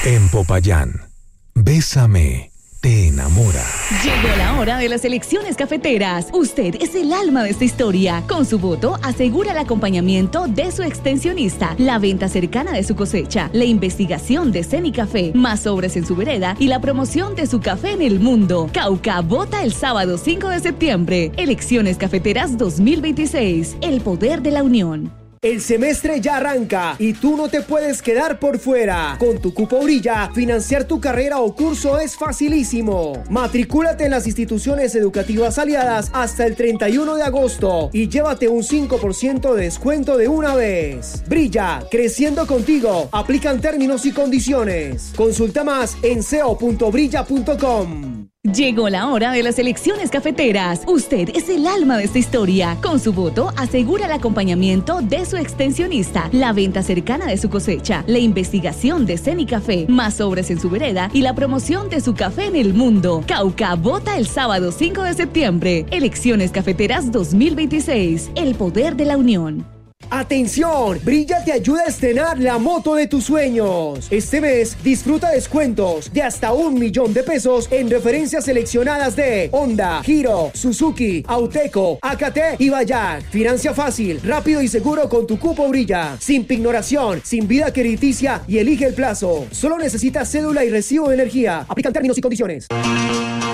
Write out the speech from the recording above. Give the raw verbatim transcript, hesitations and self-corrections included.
En Popayán, Bésame te enamora. Llegó la hora de las elecciones cafeteras. Usted es el alma de esta historia. Con su voto asegura el acompañamiento de su extensionista, la venta cercana de su cosecha, la investigación de Cenicafé, más sobres en su vereda y la promoción de su café en el mundo. Cauca vota el sábado cinco de septiembre. Elecciones cafeteras dos mil veintiséis. El poder de la unión. El semestre ya arranca y tú no te puedes quedar por fuera. Con tu Cupo Brilla, financiar tu carrera o curso es facilísimo. Matricúlate en las instituciones educativas aliadas hasta el treinta y uno de agosto y llévate un cinco por ciento de descuento de una vez. Brilla, creciendo contigo. Aplican términos y condiciones. Consulta más en seo punto brilla punto com. Llegó la hora de las elecciones cafeteras. Usted es el alma de esta historia. Con su voto asegura el acompañamiento de su extensionista, la venta cercana de su cosecha, la investigación de Cenicafé, más sobres en su vereda y la promoción de su café en el mundo. Cauca vota el sábado cinco de septiembre. Elecciones cafeteras dos mil veintiséis. El poder de la unión. ¡Atención! Brilla te ayuda a estrenar la moto de tus sueños. Este mes disfruta descuentos de hasta un millón de pesos en referencias seleccionadas de Honda, Hero, Suzuki, Auteco, A K T y Bayak. Financia fácil, rápido y seguro con tu Cupo Brilla. Sin pignoración, sin vida crediticia y elige el plazo. Solo necesitas cédula y recibo de energía. Aplican términos y condiciones.